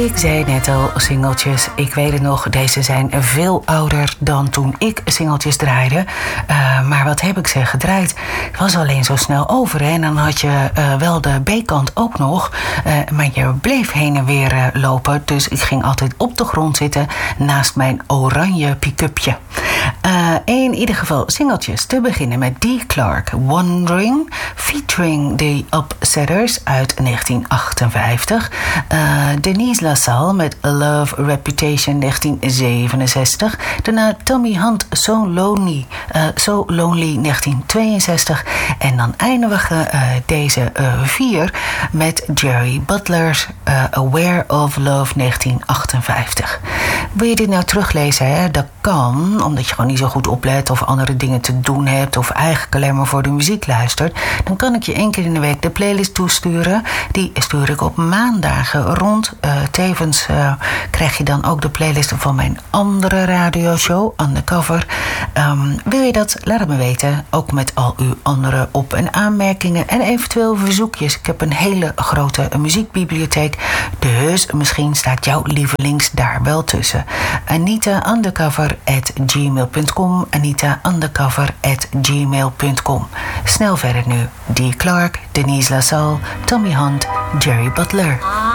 Ik zei net al, singeltjes. Ik weet het nog, deze zijn veel ouder dan toen ik singeltjes draaide. Maar wat heb ik ze gedraaid? Het was alleen zo snel over. Hè? En dan had je wel de B-kant ook nog. Maar je bleef heen en weer lopen. Dus ik ging altijd op de grond zitten naast mijn oranje pick-upje. In ieder geval singeltjes. Te beginnen met Dee Clark, Wandering, featuring The Upsetters uit 1958. Denise LaSalle met Love Reputation 1967. Daarna Tommy Hunt, So Lonely 1962. En dan eindigen deze 4 met Jerry Butler's Aware of Love 1958. Wil je dit nou teruglezen? Hè? Dat kan, omdat je gewoon niet zo goed oplet of andere dingen te doen hebt of eigenlijk alleen maar voor de muziek luistert. Dan kan ik je 1 keer in de week de playlist toesturen. Die stuur ik op maandagen rond. Tevens krijg je dan ook de playlist van mijn andere radioshow, Undercover. Wil je dat? Laat het me weten. Ook met al uw andere op- en aanmerkingen en eventueel verzoekjes. Ik heb een hele grote muziekbibliotheek. Dus misschien staat jouw lievelings daar wel tussen. AnitaUndercover@gmail.com. AnitaUndercover@gmail.com. Snel verder nu. Dee Clark, Denise LaSalle, Tommy Hunt, Jerry Butler.